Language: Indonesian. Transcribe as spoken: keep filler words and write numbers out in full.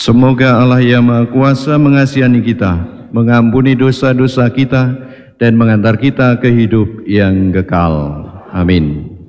Semoga Allah yang Maha Kuasa mengasihani kita, mengampuni dosa-dosa kita, dan mengantar kita ke hidup yang kekal. Amin.